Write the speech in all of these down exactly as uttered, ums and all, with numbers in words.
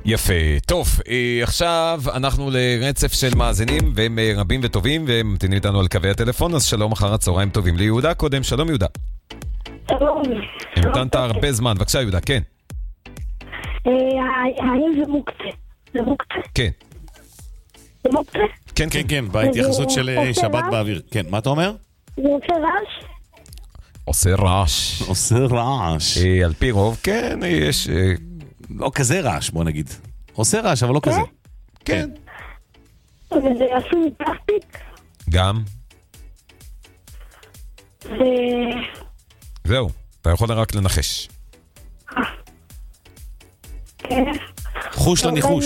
יפה, טוב, עכשיו אנחנו לרצף של מאזינים והם רבים וטובים והם מתנים איתנו על קווי הטלפון, אז שלום אחר הצהריים טובים ליהודה קודם, שלום יהודה. שלום. המתנת הרבה זמן, בבקשה יהודה, כן. האם זה מוקצה? זה מוקצה? כן. זה מוקצה? כן, כן, כן, בהתייחסות של שבת באוויר. כן, מה אתה אומר? זה עושה רעש? עושה רעש. עושה רעש. על פי רוב, כן, יש... לא כזה רעש, בוא נגיד. עושה רעש, אבל לא כזה. כן. וזה עשוי מפלסטיק? גם. ו... זהו, אתה יכול רק לנחש. כן. חוש לניחוש.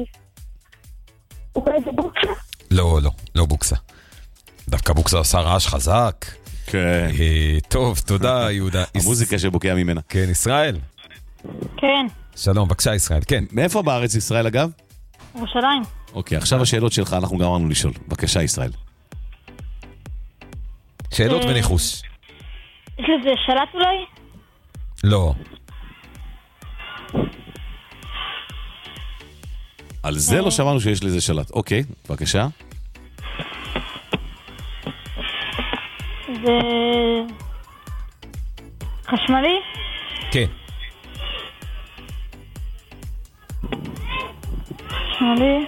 אולי זה בוקסה? לא, לא, לא בוקסה. דווקא בוקסה עושה רעש חזק. כן. טוב, תודה יהודה. המוזיקה שבוקע ממנה. כן, ישראל. כן. שלום, בבקשה ישראל, כן. מאיפה בארץ ישראל אגב? ירושלים. אוקיי, עכשיו השאלות שלך, אנחנו גם אמרנו לשאול. בבקשה ישראל. שאלות וניחוש. יש לזה שלט אולי? לא. על זה לא שמענו שיש לזה שלט. אוקיי, בבקשה. זה... חשמלי? כן. חשמלי?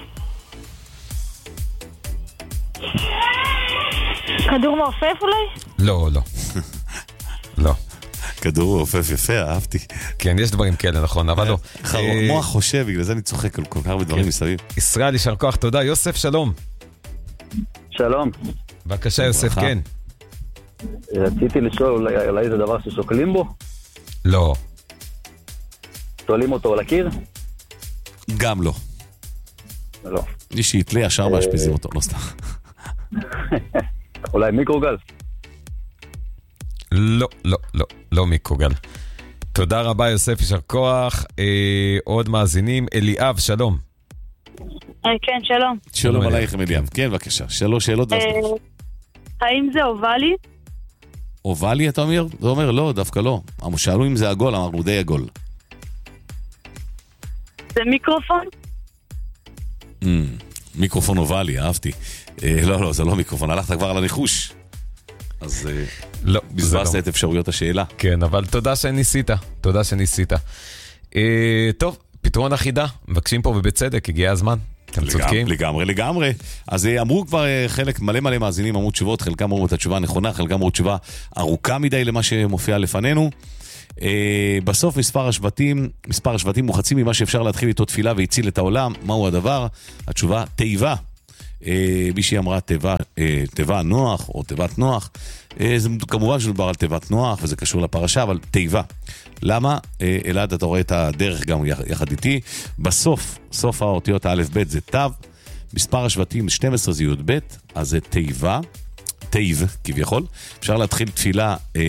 כדור מעופף אולי? לא, לא. לא. כדור מעופף יפה, אהבתי. כן, יש דברים כאלה, נכון, אבל לא. מוח חושב, בגלל זה אני צוחק על כל כך הרבה דברים מסביב. ישראל, יישר כוח, תודה. יוסף, שלום. שלום. בבקשה, יוסף, כן. רציתי לשאול, אולי זה דבר ששוקלים בו? לא. תולים אותו על הקיר? גם לא. לא. מי שיתלה ישר מאשפזים אותו, לא סתם. אולי מיקרוגל? לא, לא, לא, לא מיקרוגל. תודה רבה יוסף, יישר כוח. עוד מאזינים, אליאב, שלום. כן, שלום. שלום עלייכם אליאב. כן, בבקשה. שלוש שאלות. האם זה אובלי? אובלי אתה אומר? זה אומר לא, דווקא לא. שאלו אם זה עגול, אמרנו די עגול. זה מיקרופון? מיקרופון אובלי, אהבתי. לא, לא, זה לא מיקרופון, הלכת כבר על הניחוש. אז לא, בזבזת את אפשרויות השאלה. כן, אבל תודה שניסית, תודה שניסית. טוב, פתרון אחידה, מבקשים פה ובצדק, הגיע הזמן. אתם צודקים? לגמרי, לגמרי. אז אמרו כבר חלק מלא מלא מאזינים, אמרו תשובות, חלקם אמרו את התשובה הנכונה, חלקם אמרו תשובה ארוכה מדי למה שמופיע לפנינו. בסוף מספר השבטים, מספר השבטים הוא חצי ממה שאפשר להתחיל איתו תפילה והציל את העולם. מהו הדבר? התשובה, תיבה. מישהי אמרה תיבה, תיבה נוח או תיבת נוח. זה כמובן שמדובר על תיבת נוח וזה קשור לפרשה, אבל תיבה. למה? אלעד, אתה רואה את הדרך גם יחד איתי. בסוף, סוף האותיות האלף בית זה תו, מספר השבטים שתים עשרה זה יוד בית, אז זה תיבה, תיב כביכול. אפשר להתחיל תפילה, אה,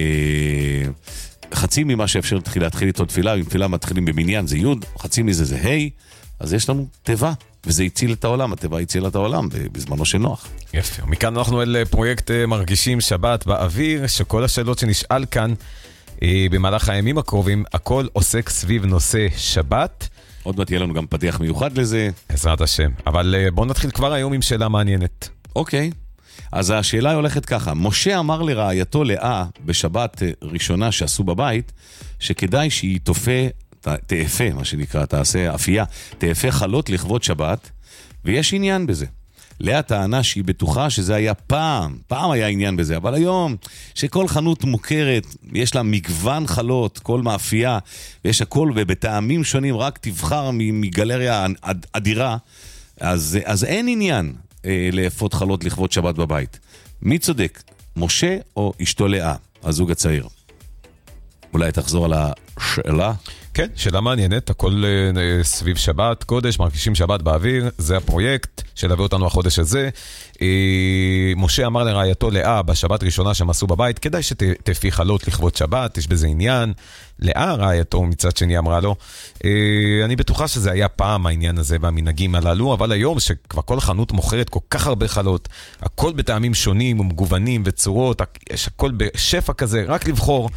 חצי ממה שאפשר להתחיל, להתחיל איתו תפילה, אם תפילה מתחילים במניין זה יוד, חצי מזה זה ה', אז יש לנו תיבה, וזה הציל את העולם, התיבה הצילה את העולם בזמנו של נוח. יפה, מכאן אנחנו אל פרויקט מרגישים שבת באוויר, שכל השאלות שנשאל כאן במהלך הימים הקרובים, הכל עוסק סביב נושא שבת. עוד מעט יהיה לנו גם פתיח מיוחד לזה. בעזרת השם. אבל בואו נתחיל כבר היום עם שאלה מעניינת. אוקיי. אז השאלה הולכת ככה. משה אמר לרעייתו לאה בשבת ראשונה שעשו בבית, שכדאי שהיא תופה, תאפה, מה שנקרא, תעשה אפייה, תאפה חלות לכבוד שבת, ויש עניין בזה. לאה טענה שהיא בטוחה שזה היה פעם, פעם היה עניין בזה, אבל היום שכל חנות מוכרת, יש לה מגוון חלות, כל מאפייה, ויש הכל ובטעמים שונים, רק תבחר מגלריה אדירה, אז, אז אין עניין אה, לאפות חלות לכבוד שבת בבית. מי צודק? משה או אשתו לאה, הזוג הצעיר? אולי תחזור על השאלה? כן, שאלה מעניינת, הכל uh, סביב שבת, קודש, מרגישים שבת באוויר, זה הפרויקט שלהביא אותנו החודש הזה. Uh, משה אמר לרעייתו לאה בשבת ראשונה שהם עשו בבית, כדאי שתפי חלות לכבוד שבת, יש בזה עניין. לאה רעייתו מצד שני אמרה לו, uh, אני בטוחה שזה היה פעם העניין הזה והמנהגים הללו, אבל היום שכבר כל חנות מוכרת כל כך הרבה חלות, הכל בטעמים שונים ומגוונים וצורות, יש הכל בשפע כזה, רק לבחור.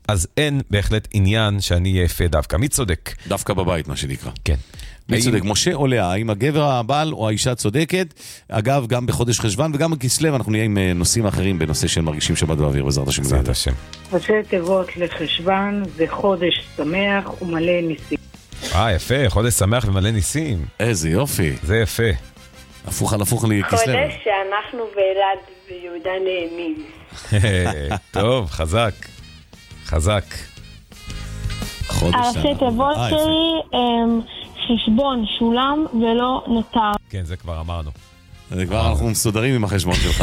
אז אין בהחלט עניין שאני אהיה יפה דווקא. מי צודק? דווקא בבית, מה שנקרא. כן. מי צודק, משה או לאה? האם הגבר הבעל או האישה צודקת? אגב, גם בחודש חשבן וגם בכסלו, אנחנו נהיה עם נושאים אחרים בנושא של מרגישים שבת באוויר, בעזרת השם. בעזרת השם. ראשי תיבות לחשבן זה חודש שמח ומלא ניסים. אה, יפה, חודש שמח ומלא ניסים. איזה יופי. זה יפה. הפוך על הפוך לכסלו. חודש שאנחנו ואלעד ויהודה נהנים. טוב, חזק. חזק. הראשי תיבות שלי חשבון שולם ולא נותר. כן, זה כבר אמרנו. זה כבר אנחנו מסודרים עם החשבון שלך.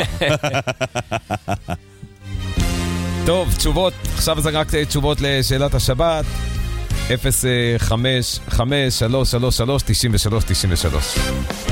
טוב, תשובות. עכשיו זה רק תשובות לשאלת השבת. אפס חמש חמש שלוש שלוש שלוש תשעים ושלוש תשעים ושלוש.